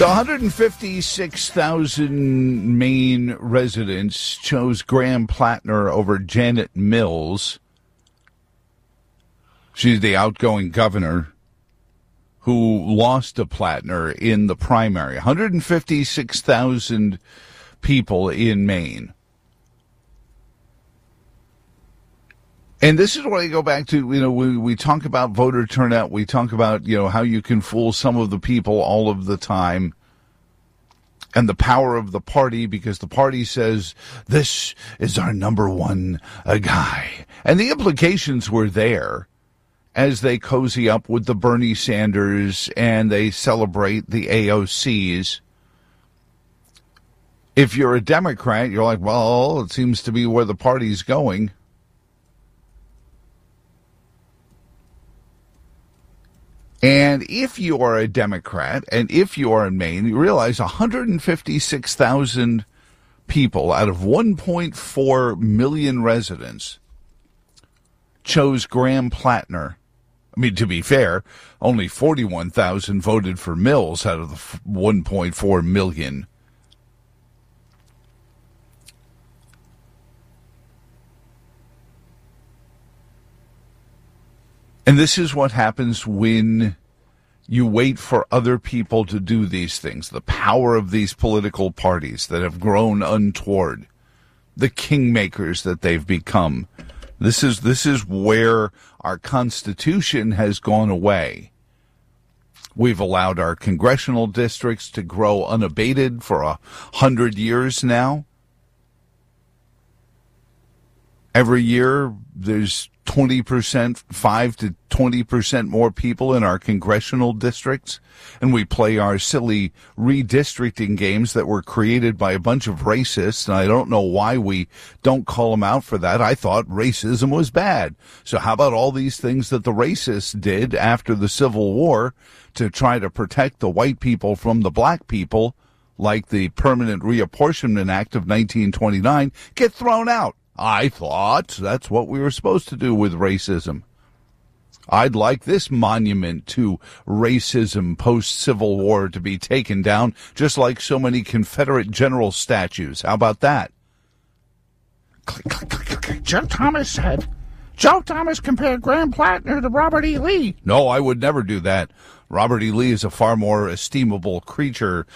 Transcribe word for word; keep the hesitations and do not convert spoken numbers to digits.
So one hundred fifty-six thousand Maine residents chose Graham Plattner over Janet Mills. She's the outgoing governor who lost to Plattner in the primary. one hundred fifty-six thousand people in Maine. And this is what I go back to, you know, we, we talk about voter turnout. We talk about, you know, how you can fool some of the people all of the time and the power of the party because the party says, this is our number one uh, guy. And the implications were there as they cozy up with the Bernie Sanders and they celebrate the A O Cs. If you're a Democrat, you're like, well, it seems to be where the party's going. And if you are a Democrat, and if you are in Maine, you realize one hundred fifty-six thousand people out of one point four million residents chose Graham Plattner. I mean, to be fair, only forty-one thousand voted for Mills out of the one point four million. And this is what happens when you wait for other people to do these things. The power of these political parties that have grown untoward, the kingmakers that they've become. This is this is where our Constitution has gone away. We've allowed our congressional districts to grow unabated for a hundred years now. Every year, there's twenty percent, five to twenty percent more people in our congressional districts, and we play our silly redistricting games that were created by a bunch of racists, and I don't know why we don't call them out for that. I thought racism was bad. So how about all these things that the racists did after the Civil War to try to protect the white people from the black people, like the Permanent Reapportionment Act of nineteen twenty-nine, get thrown out? I thought that's what we were supposed to do with racism. I'd like this monument to racism post-Civil War to be taken down, just like so many Confederate general statues. How about that? Click, click, click, click, click. Joe Thomas said, Joe Thomas compared Graham Plattner to Robert E. Lee. No, I would never do that. Robert E. Lee is a far more estimable creature